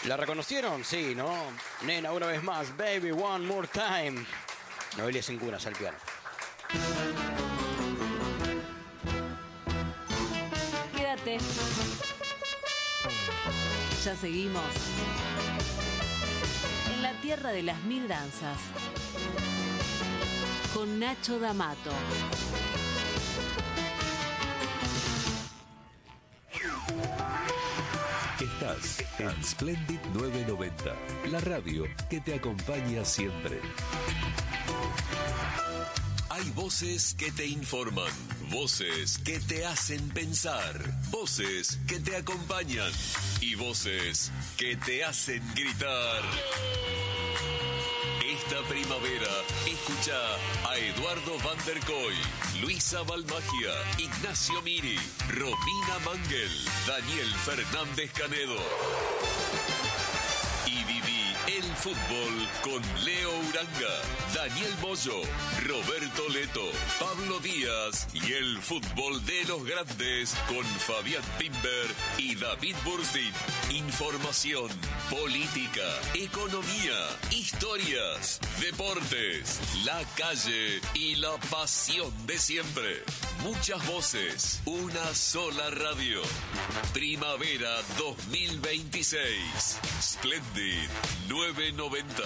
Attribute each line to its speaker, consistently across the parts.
Speaker 1: ¿La reconocieron? Sí, ¿no? Nena, una vez más, baby, one more time. Noelia Cincunas al piano.
Speaker 2: Quédate. Ya seguimos. En la tierra de las mil danzas. Con Nacho D'Amato.
Speaker 3: Estás en Splendid 990, la radio que te acompaña siempre. Hay voces que te informan, voces que te hacen pensar, voces que te acompañan y voces que te hacen gritar. Esta primavera, escucha a Eduardo Van der Koy, Luisa Balmagia, Ignacio Miri, Romina Mangel, Daniel Fernández Canedo. Y viví el fútbol con Leo Uranga, Daniel Moyo, Roberto Leto, Pablo Díaz y el fútbol de los grandes con Fabián Pimber y David Burstin. Información, política, economía, historias, deportes, la calle y la pasión de siempre. Muchas voces, una sola radio. Primavera 2026. Splendid 990.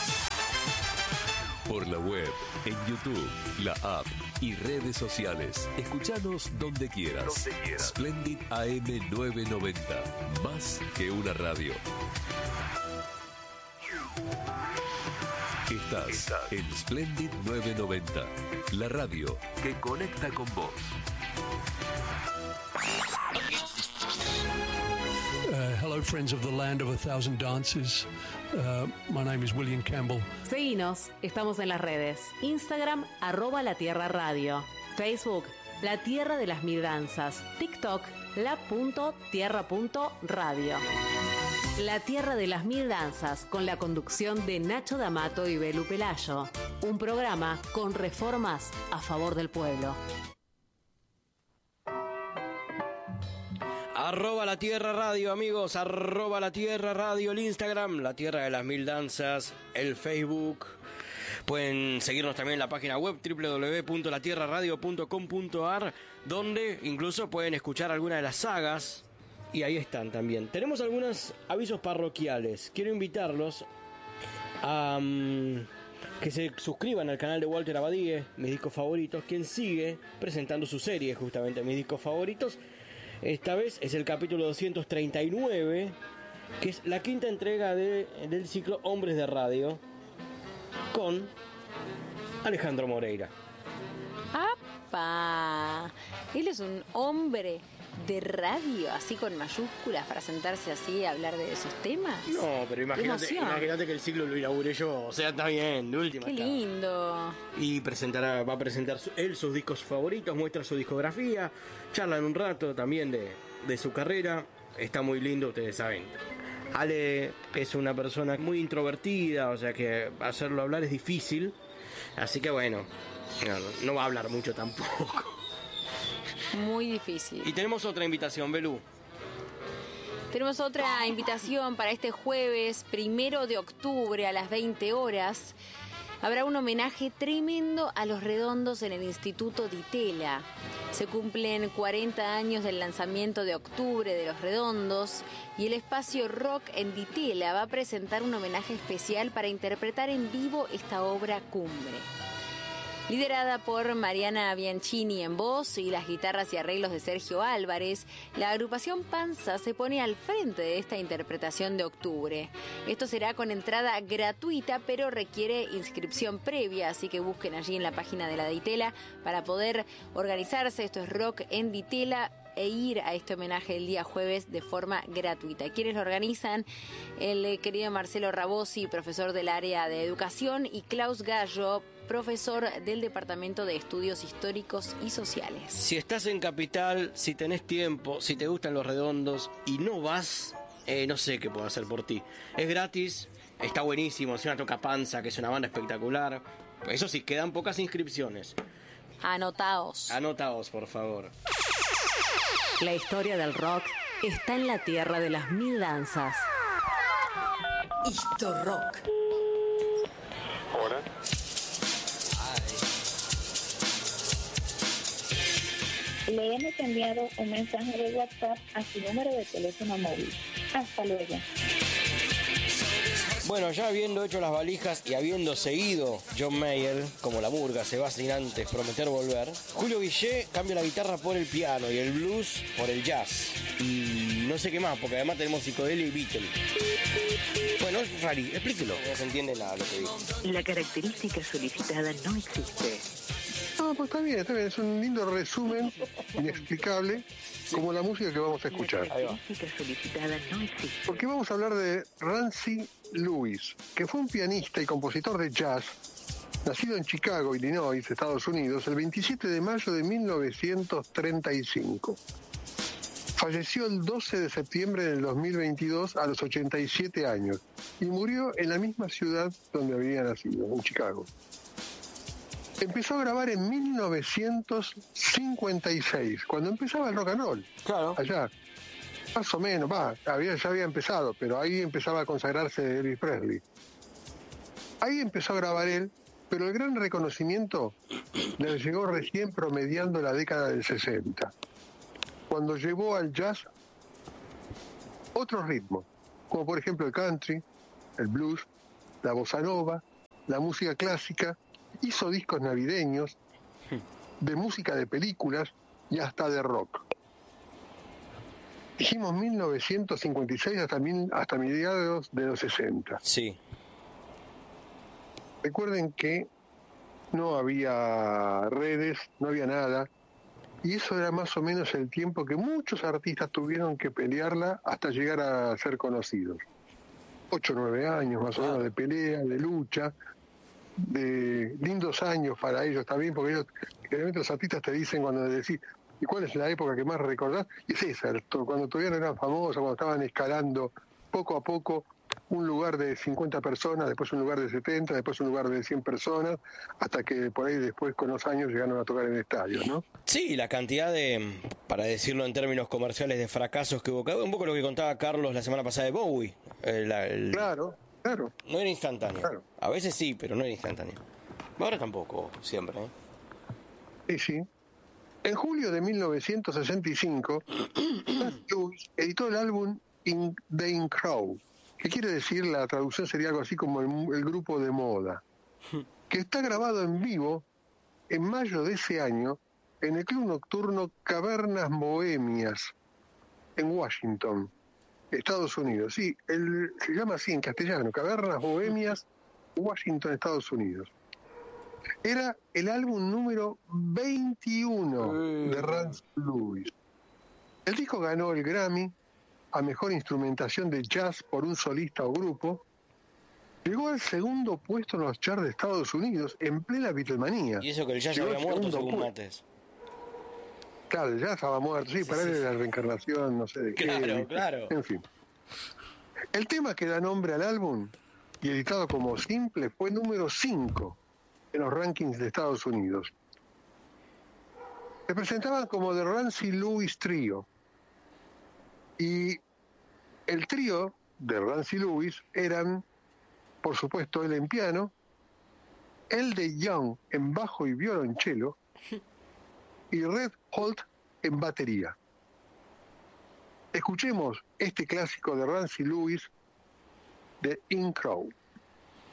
Speaker 3: Por la web, en YouTube, la app y redes sociales. Escuchanos donde quieras. Splendid AM 990. Más que una radio. Estás en Splendid 990. La radio que conecta con vos.
Speaker 4: Hello, friends of the land of a thousand dances. My name is William Campbell.
Speaker 2: Seguinos, estamos en las redes. Instagram, @latierraradio. Facebook, La Tierra de las Mil Danzas. TikTok, la.tierra.radio. La Tierra de las Mil Danzas, con la conducción de Nacho D'Amato y Belu Pelayo. Un programa con reformas a favor del pueblo.
Speaker 1: @La Tierra Radio, amigos, @La Tierra Radio, el Instagram, La Tierra de las Mil Danzas, el Facebook. Pueden seguirnos también en la página web www.latierraradio.com.ar, donde incluso pueden escuchar algunas de las sagas, y ahí están también. Tenemos algunos avisos parroquiales. Quiero invitarlos a que se suscriban al canal de Walter Abadie, Mis Discos Favoritos, quien sigue presentando su serie, justamente Mis Discos Favoritos. Esta vez es el capítulo 239, que es la quinta entrega del ciclo Hombres de Radio, con Alejandro Moreira.
Speaker 5: ¡Apa! Él es un hombre de radio, así con mayúsculas, para sentarse así a hablar de esos temas.
Speaker 1: No, pero imagínate que el ciclo lo inauguré yo, o sea, está bien, de última.
Speaker 5: ¡Qué lindo!
Speaker 1: Y va a presentar él sus discos favoritos, muestra su discografía, charlan un rato también de su carrera, está muy lindo, ustedes saben. Ale es una persona muy introvertida, o sea que hacerlo hablar es difícil, así que bueno, no va a hablar mucho tampoco.
Speaker 5: Muy difícil.
Speaker 1: Y tenemos otra invitación, Belú.
Speaker 5: Tenemos otra invitación para este jueves 1 de octubre a las 20 horas. Habrá un homenaje tremendo a Los Redondos en el Instituto Di Tella. Se cumplen 40 años del lanzamiento de octubre de Los Redondos y el espacio Rock en Di Tella va a presentar un homenaje especial para interpretar en vivo esta obra cumbre. Liderada por Mariana Bianchini en voz y las guitarras y arreglos de Sergio Álvarez, la agrupación Panza se pone al frente de esta interpretación de octubre. Esto será con entrada gratuita, pero requiere inscripción previa, así que busquen allí en la página de la Di Tella para poder organizarse. Esto es Rock en Di Tella, e ir a este homenaje el día jueves de forma gratuita. ¿Quiénes lo organizan? El querido Marcelo Rabosi, profesor del área de educación, y Klaus Gallo, profesor del Departamento de Estudios Históricos y Sociales.
Speaker 1: Si estás en Capital, si tenés tiempo, si te gustan Los Redondos y no vas, no sé qué puedo hacer por ti. Es gratis, está buenísimo, es una toca Panza, que es una banda espectacular. Eso sí, quedan pocas inscripciones.
Speaker 5: Anotaos,
Speaker 1: por favor.
Speaker 2: La historia del rock está en la tierra de las mil danzas.
Speaker 6: Histo Rock.
Speaker 7: Hola.
Speaker 8: Le hemos enviado un mensaje de WhatsApp a su número de teléfono móvil. Hasta luego.
Speaker 1: Bueno, ya habiendo hecho las valijas y habiendo seguido John Mayer, como la murga se va sin antes prometer volver, Julio Guillé cambia la guitarra por el piano y el blues por el jazz. Y no sé qué más, porque además tenemos psicodelia y Beatle. Bueno, Rari, explíquelo. No se entiende nada lo que digo.
Speaker 6: La característica solicitada no existe.
Speaker 7: No, pues está bien. Es un lindo resumen, inexplicable, como la música que vamos a escuchar.
Speaker 6: La característica solicitada no existe.
Speaker 7: Porque vamos a hablar de Rancy Lewis, que fue un pianista y compositor de jazz, nacido en Chicago, Illinois, Estados Unidos, el 27 de mayo de 1935. Falleció el 12 de septiembre del 2022 a los 87 años y murió en la misma ciudad donde había nacido, en Chicago. Empezó a grabar en 1956, cuando empezaba el rock and roll.
Speaker 1: Claro.
Speaker 7: Allá, más o menos, ya había empezado, pero ahí empezaba a consagrarse Elvis Presley. Ahí empezó a grabar él, pero el gran reconocimiento le llegó recién promediando la década del 60, cuando llevó al jazz otros ritmos, como por ejemplo el country, el blues, la bossa nova, la música clásica. Hizo discos navideños, de música de películas y hasta de rock. Dijimos 1956 hasta mediados de los 60.
Speaker 1: Sí.
Speaker 7: Recuerden que no había redes, no había nada, y eso era más o menos el tiempo que muchos artistas tuvieron que pelearla hasta llegar a ser conocidos. 8 o 9 años más o menos de pelea, de lucha, de lindos años para ellos también, porque ellos, generalmente los artistas te dicen cuando decís, ¿y cuál es la época que más recordás? Y es esa, cuando todavía no eran famosos, cuando estaban escalando poco a poco un lugar de 50 personas, después un lugar de 70, después un lugar de 100 personas, hasta que por ahí después con los años llegaron a tocar en estadios, ¿no?
Speaker 1: Sí, la cantidad de, para decirlo en términos comerciales, de fracasos que hubo, un poco lo que contaba Carlos la semana pasada de Bowie.
Speaker 7: Claro.
Speaker 1: No era instantáneo.
Speaker 7: Claro.
Speaker 1: A veces sí, pero no era instantáneo. Ahora tampoco, siempre.
Speaker 7: Sí. En julio de 1965, Lewis editó el álbum In the Crowd, que quiere decir, la traducción sería algo así como el grupo de moda, que está grabado en vivo en mayo de ese año en el club nocturno Cavernas Bohemias, en Washington, Estados Unidos. Sí, se llama así en castellano, Cavernas Bohemias, Washington, Estados Unidos. Era el álbum número 21 de Rancy Lewis. El disco ganó el Grammy a Mejor Instrumentación de Jazz por un solista o grupo. Llegó al segundo puesto en los charts de Estados Unidos en plena Beatlemanía.
Speaker 1: Y eso que el jazz ya había muerto, según Mates.
Speaker 7: Claro, ya estaba muerto, sí, para él era la reencarnación, no sé de qué.
Speaker 1: Claro.
Speaker 7: En fin. El tema que da nombre al álbum, y editado como simple, fue número 5 en los rankings de Estados Unidos. Se presentaban como The Rancy Lewis Trio. Y el trío de Rancy Lewis eran, por supuesto, él en piano, el de Young en bajo y violonchelo, y Red Holt en batería. Escuchemos este clásico de Rancy Lewis, de In Crowd.